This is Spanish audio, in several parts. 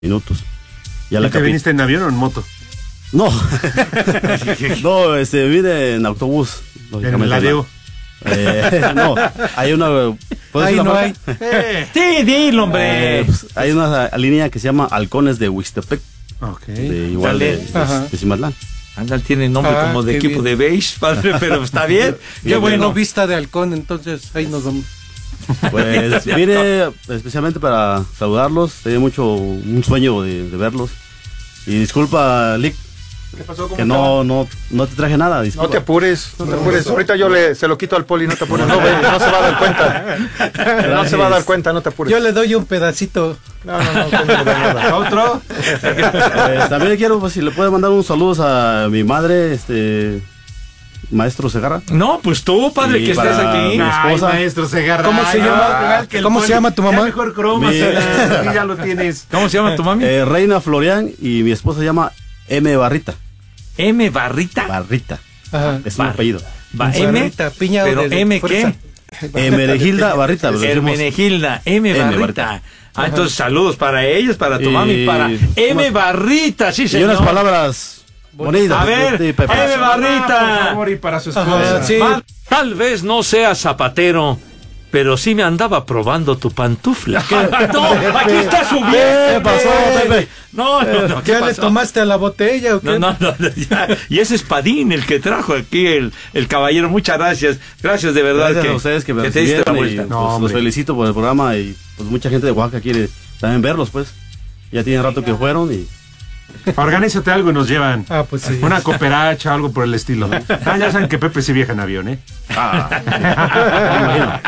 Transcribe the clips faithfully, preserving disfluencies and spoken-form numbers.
minutos. Ya la ¿Y te capi... viniste en avión o en moto? No, no, este, vine en autobús. ¿En el Ladeo? Eh, no, hay una... Ahí no hay. Eh. Sí, dilo, hombre. Eh, pues, hay una línea que se llama Halcones de Huixtepec. Ok. De, igual de, de, de Cimatlán. Ándale, tiene nombre ah, como de equipo bien. de beige, padre, pero está bien. Qué bueno, bueno, vista de halcón, entonces ahí nos vamos. Pues vine especialmente para saludarlos, tenía mucho, un sueño de, de verlos. Y disculpa, Lick, ¿qué pasó? ¿Cómo que no, no, no te traje nada, disculpa. No te apures, no te apures. Ahorita yo le, se lo quito al Poli, no te apures. No, no se va a dar cuenta. No se va a dar cuenta, no te apures. Yo le doy un pedacito. No, no, no, no, no nada. ¿Otro? Pues, también quiero, pues, si le puede mandar un saludo a mi madre, este... Maestro Segarra. No, pues tú, padre, y que estés aquí. Mi esposa. Ay, Maestro Segarra. ¿Cómo se llama? Ay, ¿Cómo se llama tu mamá? Ya mejor croma, mi... ya lo tienes. ¿Cómo se llama tu mami? Eh, Reina Florian, y mi esposa se llama M. Barrita. ¿M. Barrita? Barrita. Ajá. Es un Bar... apellido. Ba M. Barrita, piña. Pero M. ¿qué? Hermenegilda Barrita. Hermenegilda, M. Barrita. Ah, entonces saludos para ellos, para tu y... mami, para M. Barrita, sí, señor. Y unas palabras... Bonita. A ver, M. Barrita. Por favor, y para su esposa. Ajá, sí. Tal vez no sea zapatero, pero sí me andaba probando tu pantufla. No, aquí está subiendo. ¿Qué pasó, Pepe? No, no, no. ¿Ya le tomaste a la botella o qué? No, no, no. Ya. Y ese es Padín el que trajo aquí el, el caballero. Muchas gracias. Gracias de verdad. Gracias que, a ustedes que me que te diste la vuelta. Y, no, pues, los felicito por el programa y pues mucha gente de Oaxaca quiere también verlos, pues. Ya tiene rato que fueron y... Organízate algo y nos llevan. Ah, pues sí. Una cooperacha, algo por el estilo. Ah, ya saben que Pepe sí viaja en avión, ¿eh? Ah.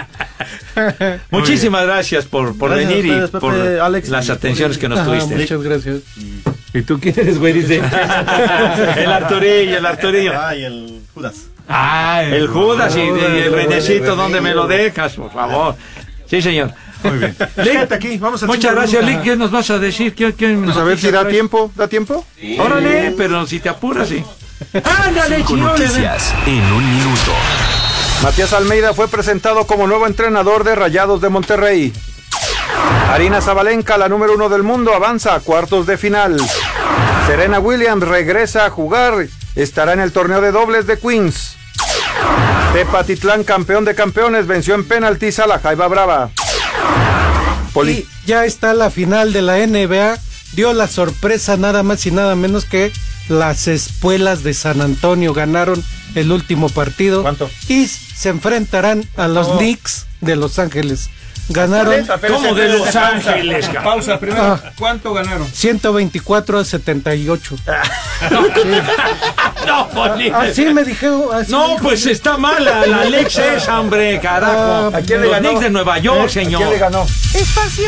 Muchísimas gracias por, por gracias venir ustedes, y por Pepe, Alex, las atenciones que nos ah, tuviste. Muchas gracias. ¿Y tú quién eres, güey? Dice. El Arturillo, el Arturillo. Ah, y el Judas. Ah, el, el Judas y, y el Reyesito, ¿dónde me lo dejas, por favor? Sí, señor. Muy bien. Quédate aquí, vamos a Muchas gracias, Lick. ¿Qué nos vas a decir? ¿Qué, qué pues a ver si da tiempo. ¿Da tiempo? Sí. Órale, pero si te apuras, sí. Ándale, Cinco noticias en un minuto. Matías Almeida fue presentado como nuevo entrenador de Rayados de Monterrey. Arina Zabalenka, la número uno del mundo, avanza a cuartos de final. Serena Williams regresa a jugar. Estará en el torneo de dobles de Queens. Tepatitlán, campeón de campeones, venció en penaltis a la Jaiba Brava. Poli. Y ya está la final de la N B A. Dio la sorpresa nada más y nada menos que las Espuelas de San Antonio ganaron el último partido. ¿Cuánto? Y se enfrentarán a los oh. Knicks de Los Ángeles. Ganaron. ¿Cómo de Los Ángeles? Pausa, primero. Ah, ¿cuánto ganaron? ciento veinticuatro a setenta y ocho. No, no, Poli. Así me dijeron. Así no, me dijo, pues está mala la Alex esa, hombre, carajo. ¿A quién le ganó? Los Knicks de Nueva York, ¿Eh? señor. ¿A quién le ganó? Espacio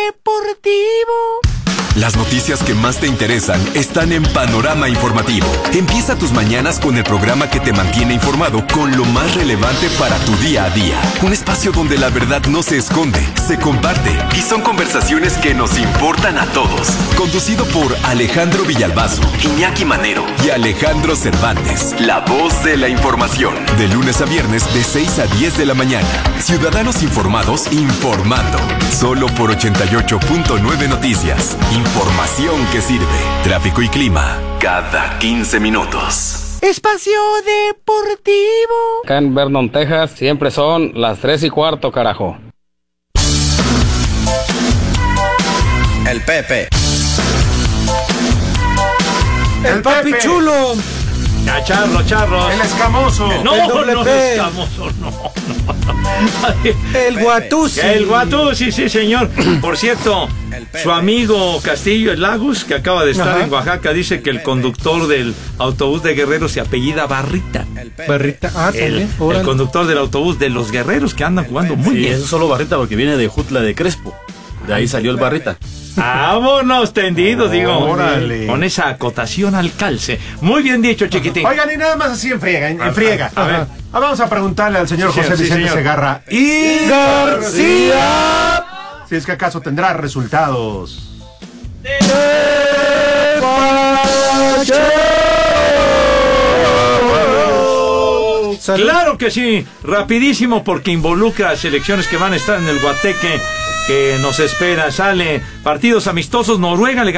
Deportivo. Las noticias que más te interesan están en Panorama Informativo. Empieza tus mañanas con el programa que te mantiene informado con lo más relevante para tu día a día. Un espacio donde la verdad no se esconde, se comparte y son conversaciones que nos importan a todos. Conducido por Alejandro Villalbazo, Iñaki Manero y Alejandro Cervantes. La voz de la información. De lunes a viernes de seis a diez de la mañana. Ciudadanos informados informando. Solo por ochenta y ocho punto nueve Noticias. Información que sirve. Tráfico y clima cada quince minutos. Espacio Deportivo. Acá en Vernon, Texas, siempre son las tres y cuarto, carajo. El Pepe. El, el papi Pepe. Chulo. Ya, charro, charro. El escamoso. No, el doble no, P. escamoso, no, no, no. El Guatusi. El Guatusi, sí, señor. Por cierto, su amigo Castillo, el Lagos, que acaba de estar Ajá. en Oaxaca, dice que el conductor del autobús de Guerreros se apellida Barrita. Barrita, ah, el, el conductor del autobús de los Guerreros, que andan jugando muy sí, bien. Eso es solo Barrita porque viene de Jutla de Crespo. De ahí salió el Barrita. Vámonos tendidos, oh, digo. Órale. Con esa acotación al calce. Muy bien dicho, chiquitín. Oigan, y nada más así en friega, en, en friega. A ver, vamos a preguntarle al señor sí, José sí, Vicente sí, Segarra y García si es que acaso tendrá resultados. Claro que sí, rapidísimo porque involucra a selecciones que van a estar en el Guateque que nos espera. Sale partidos amistosos. Noruega le